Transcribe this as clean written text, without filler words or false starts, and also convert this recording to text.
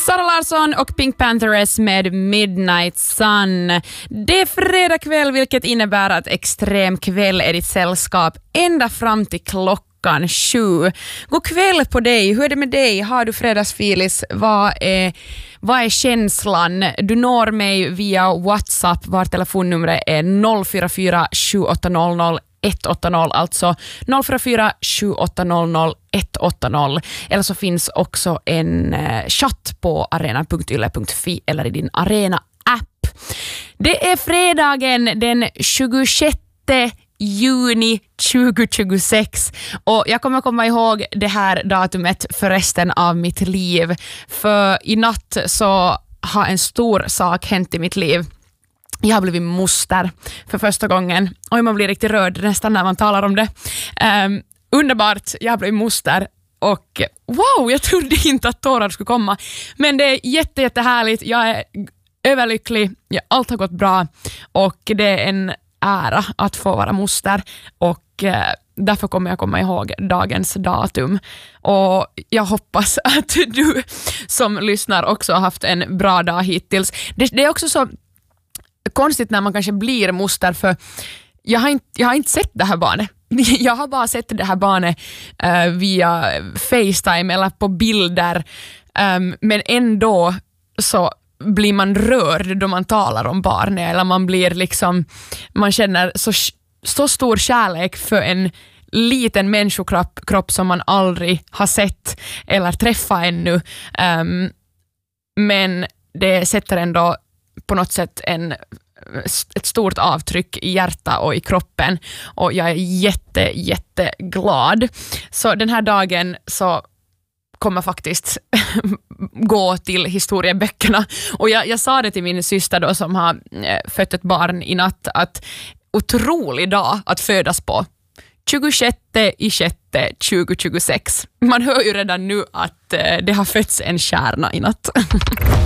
Sara Larsson och Pink Panthers med Midnight Sun. Det är fredag kväll, vilket innebär att Extrem kväll är ditt sällskap ända fram till klockan 7. God kväll på dig. Hur är det med dig? Har du fredagsfilis? Vad är känslan? Du når mig via WhatsApp. Vart telefonnumret är 044 7800 180, alltså 044 7800 180. Eller så finns också en chatt på arena.yle.fi eller i din Arena-app. Det är fredagen den 26 juni 2026 och jag kommer komma ihåg det här datumet för resten av mitt liv. För i natt så har en stor sak hänt i mitt liv. Jag har blivit moster för första gången. Och man blir riktigt rörd nästan när man talar om det. Underbart, jag har blivit moster. Och wow, jag trodde inte att tårar skulle komma. Men det är jättehärligt. Jag är överlycklig. Allt har gått bra. Och det är en ära att få vara moster. Och därför kommer jag komma ihåg dagens datum. Och jag hoppas att du som lyssnar också har haft en bra dag hittills. Det är också så konstigt när man kanske blir moster, för jag har inte sett det här barnet. Jag har bara sett det här barnet via FaceTime eller på bilder, men ändå så blir man rörd då man talar om barnet, eller man blir liksom, man känner så stor kärlek för en liten människokropp som man aldrig har sett eller träffat ännu, men det sätter ändå på något sätt ett stort avtryck i hjärta och i kroppen, och jag är jätteglad. Så den här dagen så kommer faktiskt gå till historieböckerna, och jag sa det till min syster då, som har fött ett barn i natt, att otrolig dag att födas på. 26/6/2026. Man hör ju redan nu att det har fötts en kärna i natt.